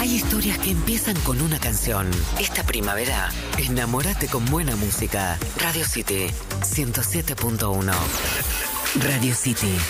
Hay historias que empiezan con una canción. Esta primavera, enamórate con buena música. Radio City 107.1. Radio City.